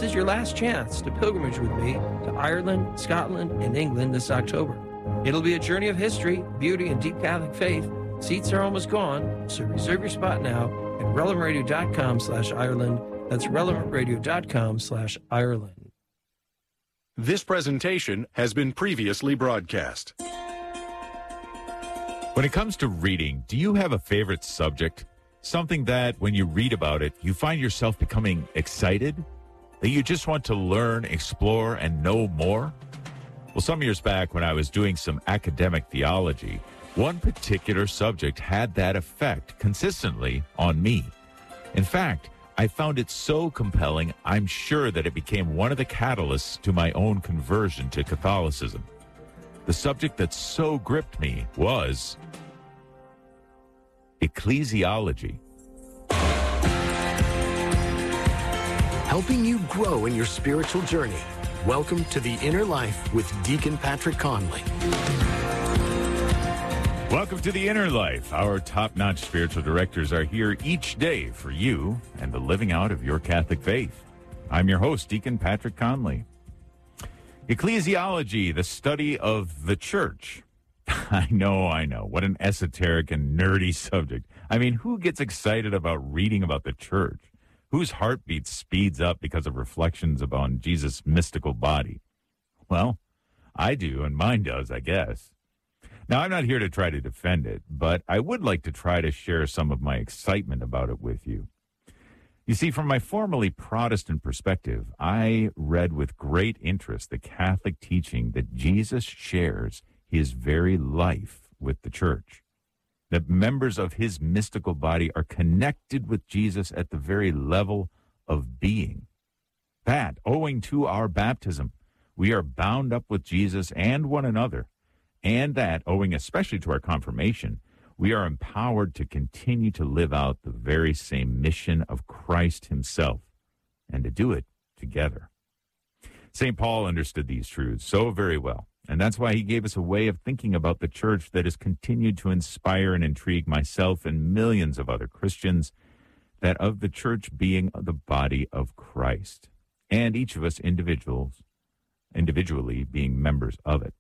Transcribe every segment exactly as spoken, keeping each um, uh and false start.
is your last chance to pilgrimage with me to Ireland, Scotland, and England this October. It'll be a journey of history, beauty, and deep Catholic faith. Seats are almost gone, so reserve your spot now at relevantradio.com slash Ireland. That's relevantradio.com slash Ireland. This presentation has been previously broadcast. When it comes to reading, do you have a favorite subject? Something that, when you read about it, you find yourself becoming excited? That you just want to learn, explore, and know more? Well, some years back when I was doing some academic theology, one particular subject had that effect consistently on me. In fact, I found it so compelling, I'm sure that it became one of the catalysts to my own conversion to Catholicism. The subject that so gripped me was ecclesiology. Helping you grow in your spiritual journey. Welcome to The Inner Life with Deacon Patrick Conley. Welcome to The Inner Life. Our top-notch spiritual directors are here each day for you and the living out of your Catholic faith. I'm your host, Deacon Patrick Conley. Ecclesiology, the study of the church. I know, I know. What an esoteric and nerdy subject. I mean, who gets excited about reading about the church? Whose heartbeat speeds up because of reflections upon Jesus' mystical body? Well, I do, and mine does, I guess. Now, I'm not here to try to defend it, but I would like to try to share some of my excitement about it with you. You see, from my formerly Protestant perspective, I read with great interest the Catholic teaching that Jesus shares his very life with the church, that members of his mystical body are connected with Jesus at the very level of being. That, owing to our baptism, we are bound up with Jesus and one another, and that, owing especially to our confirmation, we are empowered to continue to live out the very same mission of Christ himself, and to do it together. Saint Paul understood these truths so very well, and that's why he gave us a way of thinking about the church that has continued to inspire and intrigue myself and millions of other Christians, that of the church being the body of Christ, and each of us individuals, individually being members of it.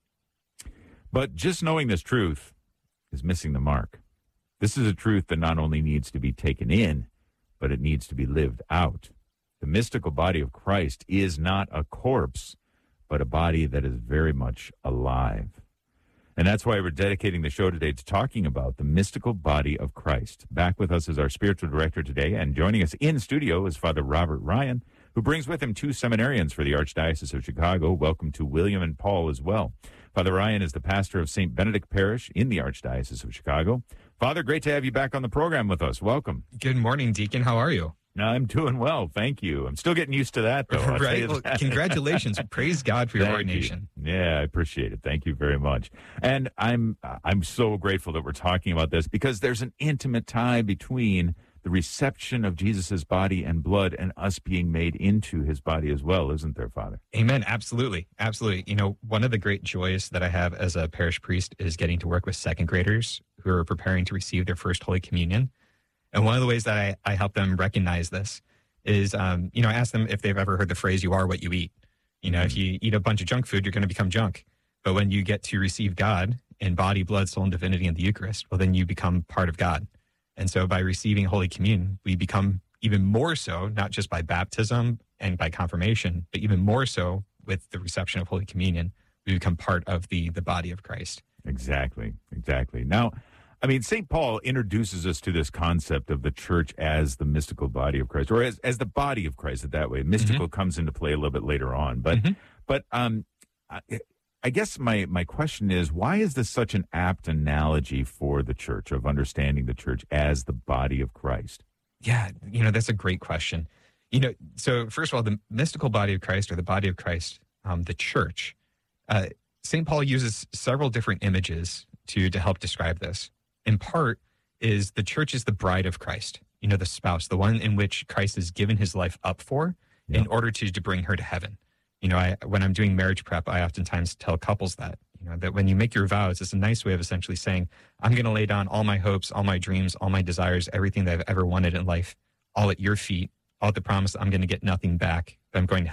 But just knowing this truth is missing the mark. This is a truth that not only needs to be taken in, but it needs to be lived out. The mystical body of Christ is not a corpse, but a body that is very much alive. And that's why we're dedicating the show today to talking about the mystical body of Christ. Back with us is our spiritual director today, and joining us in studio is Father Robert Ryan, who brings with him two seminarians for the Archdiocese of Chicago. Welcome to William and Paul as well. Father Ryan is the pastor of Saint Benedict Parish in the Archdiocese of Chicago. Father, great to have you back on the program with us. Welcome. Good morning, Deacon. How are you? I'm doing well, thank you. I'm still getting used to that, though. I'll right. Well, congratulations. Praise God for your Thank ordination. You. Yeah, I appreciate it. Thank you very much. And I'm I'm so grateful that we're talking about this because there's an intimate tie between the reception of Jesus' body and blood and us being made into his body as well, isn't there, Father? Amen. Absolutely. Absolutely. You know, one of the great joys that I have as a parish priest is getting to work with second graders who are preparing to receive their first Holy Communion. And one of the ways that I, I help them recognize this is, um, you know, I ask them if they've ever heard the phrase, you are what you eat. You know, mm-hmm. if you eat a bunch of junk food, you're going to become junk. But when you get to receive God in body, blood, soul, and divinity in the Eucharist, well, then you become part of God. And so by receiving Holy Communion, we become even more so, not just by baptism and by confirmation, but even more so with the reception of Holy Communion, we become part of the, the body of Christ. Exactly, exactly. Now, I mean, Saint Paul introduces us to this concept of the church as the mystical body of Christ, or as, as the body of Christ, that way. Mystical mm-hmm. comes into play a little bit later on. But, mm-hmm. but um, I, I guess my, my question is, why is this such an apt analogy for the church, of understanding the church as the body of Christ? Yeah, you know, that's a great question. You know, so first of all, the mystical body of Christ, or the body of Christ, um, the church, uh, Saint Paul uses several different images to, to help describe this. In part, is the church is the bride of Christ, you know, the spouse, the one in which Christ has given his life up for yeah. in order to, to bring her to heaven. You know, I, when I'm doing marriage prep, I oftentimes tell couples that, you know, that when you make your vows, it's a nice way of essentially saying, I'm going to lay down all my hopes, all my dreams, all my desires, everything that I've ever wanted in life, all at your feet, all at the promise I'm going to get nothing back, but I'm going to